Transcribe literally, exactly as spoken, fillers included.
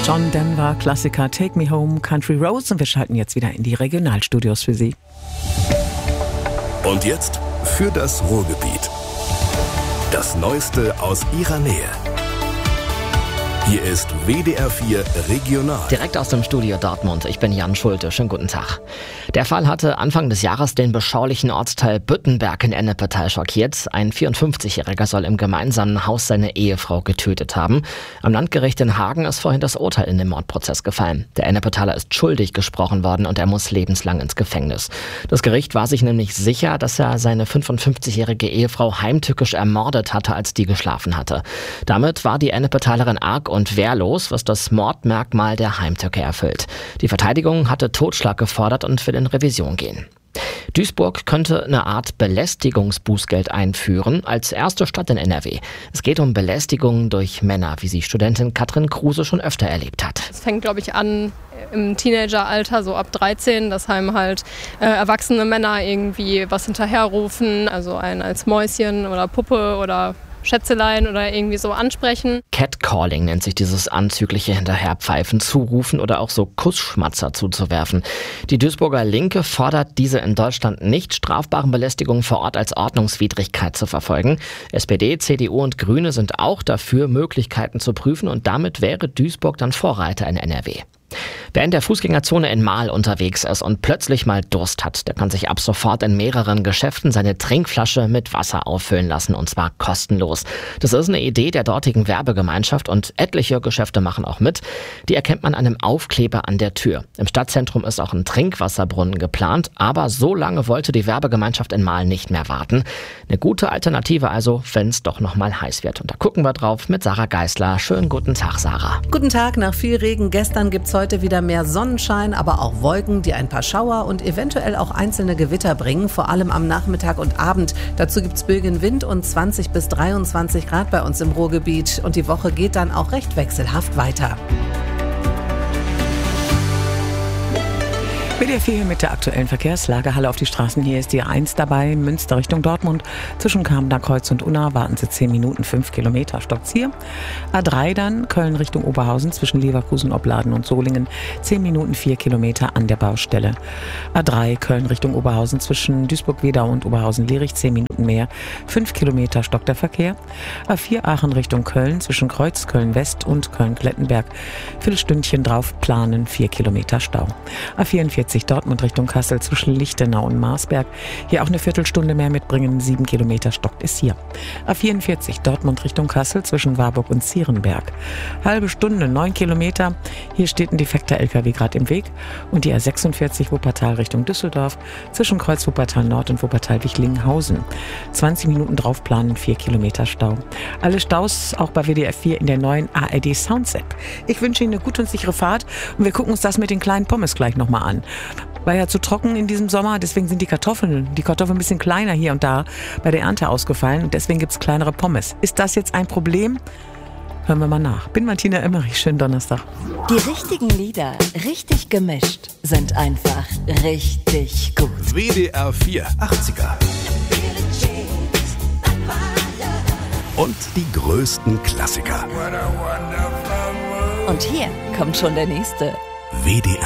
John Denver, Klassiker Take Me Home, Country Roads, und wir schalten jetzt wieder in die Regionalstudios für Sie. Und jetzt für das Ruhrgebiet. Das Neueste aus Ihrer Nähe. Hier ist W D R vier Regional. Direkt aus dem Studio Dortmund. Ich bin Jan Schulte. Schönen guten Tag. Der Fall hatte Anfang des Jahres den beschaulichen Ortsteil Büttenberg in Ennepetal schockiert. Ein vierundfünfzigjähriger soll im gemeinsamen Haus seine Ehefrau getötet haben. Am Landgericht in Hagen ist vorhin das Urteil in dem Mordprozess gefallen. Der Ennepetaler ist schuldig gesprochen worden und er muss lebenslang ins Gefängnis. Das Gericht war sich nämlich sicher, dass er seine fünfundfünfzigjährige Ehefrau heimtückisch ermordet hatte, als die geschlafen hatte. Damit war die Ennepetalerin arg und wehrlos, was das Mordmerkmal der Heimtücke erfüllt. Die Verteidigung hatte Totschlag gefordert und will in Revision gehen. Duisburg könnte eine Art Belästigungsbußgeld einführen, als erste Stadt in N R W. Es geht um Belästigungen durch Männer, wie sie Studentin Katrin Kruse schon öfter erlebt hat. Es fängt, glaube ich, an im Teenageralter, so ab dreizehn, dass einem halt äh, erwachsene Männer irgendwie was hinterherrufen, also einen als Mäuschen oder Puppe oder Schätzelein oder irgendwie so ansprechen. Catcalling nennt sich dieses anzügliche Hinterherpfeifen, Zurufen oder auch so Kussschmatzer zuzuwerfen. Die Duisburger Linke fordert, diese in Deutschland nicht strafbaren Belästigungen vor Ort als Ordnungswidrigkeit zu verfolgen. S P D, C D U und Grüne sind auch dafür, Möglichkeiten zu prüfen, und damit wäre Duisburg dann Vorreiter in N R W. Wer in der Fußgängerzone in Mahl unterwegs ist und plötzlich mal Durst hat, der kann sich ab sofort in mehreren Geschäften seine Trinkflasche mit Wasser auffüllen lassen, und zwar kostenlos. Das ist eine Idee der dortigen Werbegemeinschaft und etliche Geschäfte machen auch mit. Die erkennt man an einem Aufkleber an der Tür. Im Stadtzentrum ist auch ein Trinkwasserbrunnen geplant, aber so lange wollte die Werbegemeinschaft in Mahl nicht mehr warten. Eine gute Alternative also, wenn es doch noch mal heiß wird. Und da gucken wir drauf mit Sarah Geisler. Schönen guten Tag, Sarah. Guten Tag, nach viel Regen gestern gibt's heute wieder mehr Sonnenschein, aber auch Wolken, die ein paar Schauer und eventuell auch einzelne Gewitter bringen, vor allem am Nachmittag und Abend. Dazu gibt's böigen Wind und zwanzig bis dreiundzwanzig Grad bei uns im Ruhrgebiet. Und die Woche geht dann auch recht wechselhaft weiter. W D R vier mit der aktuellen Verkehrslage. Halle auf die Straßen. Hier ist die A eins dabei, Münster Richtung Dortmund. Zwischen Kamener Kreuz und Unna warten Sie zehn Minuten, fünf Kilometer. Stoppt's hier. A drei dann, Köln Richtung Oberhausen zwischen Leverkusen, Opladen und Solingen. zehn Minuten, vier Kilometer an der Baustelle. A drei, Köln Richtung Oberhausen zwischen Duisburg-Wedau und Oberhausen-Lierich. zehn Minuten mehr, fünf Kilometer stockt der Verkehr. A vier, Aachen Richtung Köln zwischen Kreuz, Köln-West und Köln-Klettenberg. Viertelstündchen drauf planen, vier Kilometer Stau. A vierundvierzig, Dortmund Richtung Kassel zwischen Lichtenau und Marsberg. Hier auch eine Viertelstunde mehr mitbringen, sieben Kilometer stockt es hier. A vierundvierzig, Dortmund Richtung Kassel zwischen Warburg und Zierenberg. Halbe Stunde, neun Kilometer. Hier steht ein defekter L K W gerade im Weg. Und die A sechsundvierzig, Wuppertal Richtung Düsseldorf zwischen Kreuz Wuppertal Nord und Wuppertal-Wichlinghausen. zwanzig Minuten drauf planen, vier Kilometer Stau. Alle Staus auch bei W D R vier in der neuen A R D Sounds App. Ich wünsche Ihnen eine gute und sichere Fahrt und wir gucken uns das mit den kleinen Pommes gleich nochmal an. War ja zu trocken in diesem Sommer, deswegen sind die Kartoffeln, die Kartoffeln ein bisschen kleiner hier und da bei der Ernte ausgefallen und deswegen gibt es kleinere Pommes. Ist das jetzt ein Problem? Hören wir mal nach. Bin Martina Emmerich, schönen Donnerstag. Die richtigen Lieder, richtig gemischt, sind einfach richtig gut. W D R vier achtziger. Und die größten Klassiker. Und hier kommt schon der nächste. W D R